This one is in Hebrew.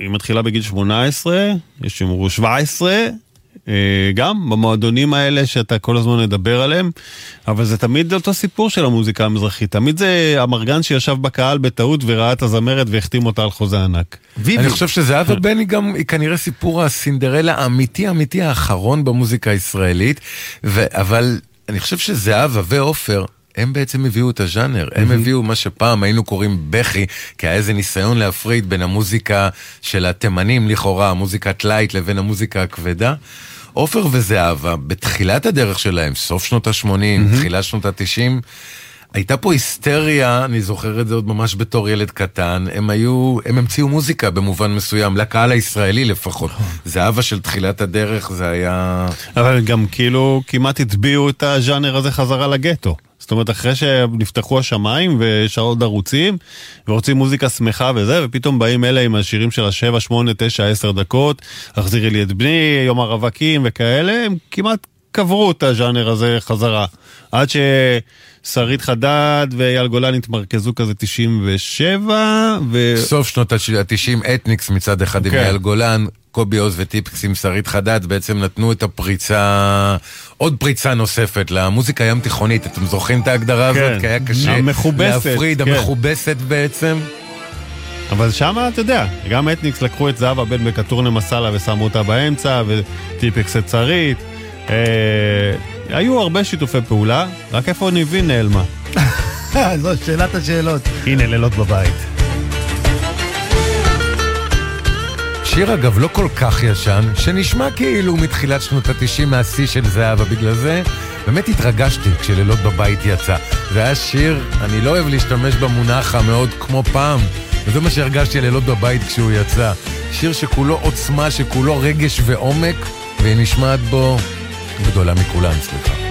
היא מתחילה בגיל 18, יש שאומרו 17, גם במועדונים האלה שאתה כל הזמן מדבר עליהם, אבל זה תמיד אותו סיפור של המוזיקה המזרחית, תמיד זה המרגן שישב בקהל בטעות וראה את הזמרת והחתים אותה על חוזה ענק. אני חושב שזהבה בני גם היא כנראה סיפור הסינדרלה האמיתי האחרון במוזיקה הישראלית, אבל אני חושב שזהבה ואופר הם בעצם הביאו את הז'אנר, הם הביאו מה שפעם היינו קוראים בכי, כי היה איזה ניסיון להפריד בין המוזיקה של התימנים לכאורה, המוזיקת לייט לבין המוזיקה הכבדה. אופר וזהבה, בתחילת הדרך שלהם, סוף שנות ה-80, תחילת שנות ה-90, הייתה פה היסטריה, אני זוכר את זה עוד ממש בתור ילד קטן, הם המציאו מוזיקה במובן מסוים, לקהל הישראלי לפחות. זהבה של תחילת הדרך זה היה... אבל גם כאילו כמעט הצביעו את הז'אנר הזה חזרה לגטו. זאת אומרת, אחרי שנפתחו השמיים ושעות ערוצים, ורוצים מוזיקה שמחה וזה, ופתאום באים אלה עם השירים של 7, 8, 9, 10 דקות, החזירי לי את בני, יום הרווקים וכאלה, הם כמעט קברו את הז'אנר הזה חזרה. עד ששרית חדד ואייל גולן התמרכזו כזה 97, סוף שנות ה-90 אתניקס מצד אחד עם אייל גולן, קובי עוז וטיפקס עם שרית חדד בעצם נתנו את הפריצה, עוד פריצה נוספת למוזיקה ים תיכונית. אתם זוכרים את ההגדרה הזאת? כי היה קשה להפריד, המכובסת בעצם. אבל שמה, אתה יודע, גם אתניקס לקחו את זהבה בן בקטורנה מסלה ושמו אותה באמצע, וטיפקס את שרית. היו הרבה שיתופי פעולה, רק איפה ניבין נעלמה? זו שאלת השאלות. הנה, לילות בבית. שיר אגב לא כל כך ישן, שנשמע כאילו מתחילת שנות ה-90 מהשיא של זהבה, בגלל זה באמת התרגשתי כשלילות בבית יצא. זה היה שיר, אני לא אוהב להשתמש במונח המאוד כמו פעם, וזה מה שהרגשתי לילות בבית כשהוא יצא. שיר שכולו עוצמה, שכולו רגש ועומק, והיא נשמעת בו גדולה מכולן, סליחה.